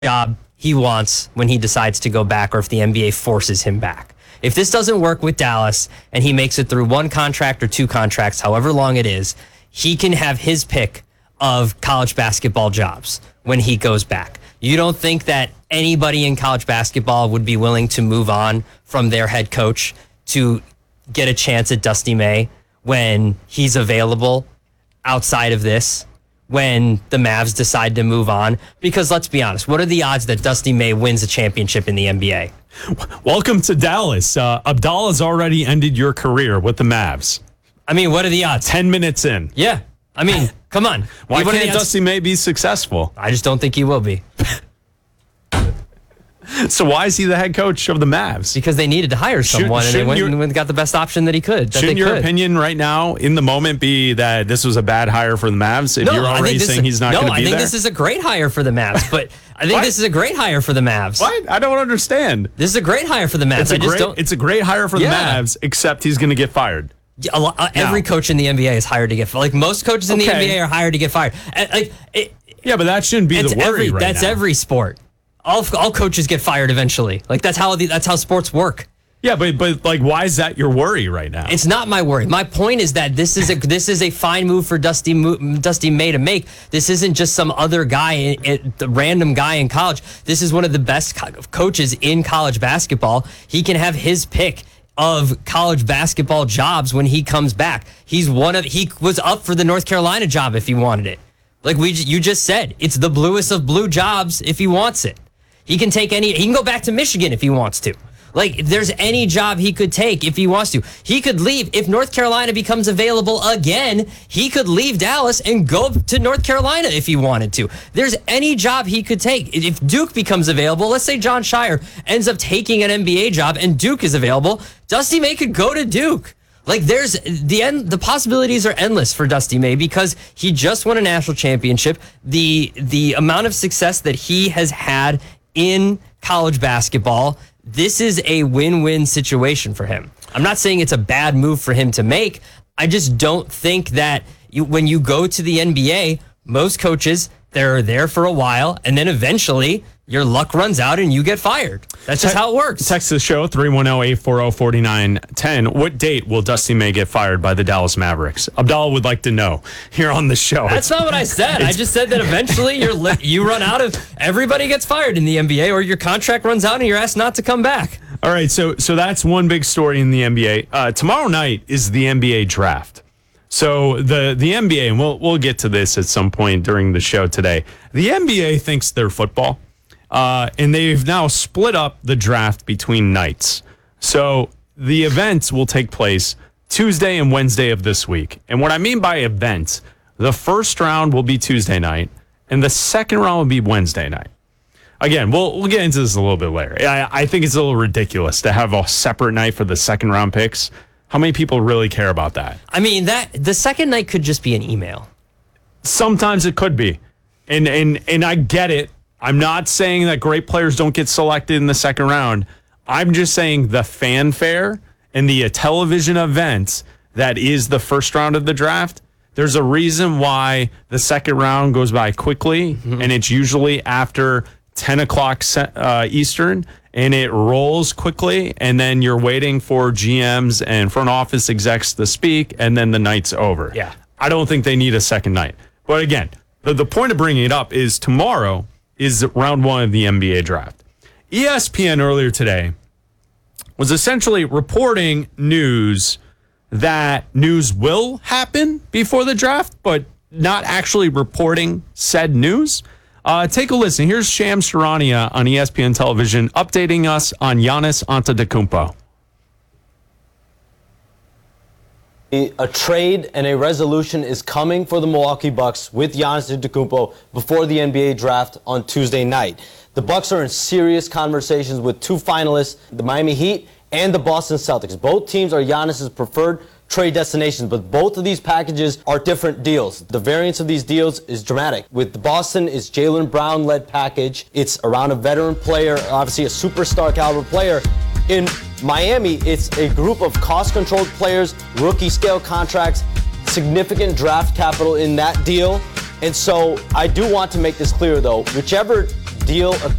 job he wants when he decides to go back or if the NBA forces him back. If this doesn't work with Dallas and he makes it through one contract or two contracts, however long it is, he can have his pick of college basketball jobs when he goes back. You don't think that anybody in college basketball would be willing to move on from their head coach to get a chance at Dusty May when he's available outside of this, when the Mavs decide to move on? Because let's be honest, what are the odds that Dusty May wins a championship in the NBA? Welcome to Dallas. Abdallah's already ended your career with the Mavs. I mean, what are the odds? 10 minutes in. Yeah. I mean, come on. Why can't Dusty May be successful? I just don't think he will be. So why is he the head coach of the Mavs? Because they needed to hire someone, and they went and got the best option that he could. Shouldn't your opinion right now, in the moment, be that this was a bad hire for the Mavs? If you're already saying he's not going to be there? No, I think this is a great hire for the Mavs. But I think this is a great hire for the Mavs. What? I don't understand. This is a great hire for the Mavs. It's a great hire for the Mavs, except he's going to get fired. Every coach in the NBA is hired to get fired. Like, most coaches in the NBA are hired to get fired. Yeah, but that shouldn't be the worry right now. That's every sport. All coaches get fired eventually. Like, that's how sports work. Yeah, but like, why is that your worry right now? It's not my worry. My point is that this is a fine move for Dusty May to make. This isn't just some other guy, the random guy in college. This is one of the best coaches in college basketball. He can have his pick of college basketball jobs when he comes back. He was up for the North Carolina job if he wanted it. Like you just said, it's the bluest of blue jobs if he wants it. He can go back to Michigan if he wants to. Like, there's any job he could take if he wants to. He could leave. If North Carolina becomes available again, he could leave Dallas and go to North Carolina if he wanted to. There's any job he could take. If Duke becomes available, let's say John Shire ends up taking an NBA job and Duke is available, Dusty May could go to Duke. Like, the possibilities are endless for Dusty May because he just won a national championship. The amount of success that he has had in college basketball, this is a win-win situation for him. I'm not saying it's a bad move for him to make. I just don't think that when you go to the NBA, most coaches, they're there for a while, and then eventually your luck runs out and you get fired. That's just how it works. Text the show, 310-840-4910. What date will Dusty May get fired by the Dallas Mavericks? Abdallah would like to know here on the show. That's not what I said. I just said that eventually you run out of, everybody gets fired in the NBA, or your contract runs out and you're asked not to come back. All right, so that's one big story in the NBA. Tomorrow night is the NBA draft. So the NBA, and we'll get to this at some point during the show today, the NBA thinks they're football. And they've now split up the draft between nights. So the events will take place Tuesday and Wednesday of this week. And what I mean by events, the first round will be Tuesday night, and the second round will be Wednesday night. Again, we'll get into this a little bit later. I think it's a little ridiculous to have a separate night for the second round picks. How many people really care about that? I mean, the second night could just be an email. Sometimes it could be. And I get it. I'm not saying that great players don't get selected in the second round. I'm just saying the fanfare and the television events that is the first round of the draft, there's a reason why the second round goes by quickly, and it's usually after 10 o'clock Eastern, and it rolls quickly, and then you're waiting for GMs and front office execs to speak, and then the night's over. Yeah. I don't think they need a second night. But again, the point of bringing it up is tomorrow is round one of the NBA draft. ESPN earlier today was essentially reporting news that news will happen before the draft, but not actually reporting said news. Take a listen. Here's Shams Charania on ESPN television updating us on Giannis Antetokounmpo. A trade and a resolution is coming for the Milwaukee Bucks with Giannis Antetokounmpo before the NBA draft on Tuesday night. The Bucks are in serious conversations with two finalists, the Miami Heat and the Boston Celtics. Both teams are Giannis's preferred trade destinations, but both of these packages are different deals. The variance of these deals is dramatic. With the Boston, it's Jaylen Brown-led package. It's around a veteran player, obviously a superstar caliber player. In Miami, it's a group of cost-controlled players, rookie-scale contracts, significant draft capital in that deal. And so I do want to make this clear, though. Whichever deal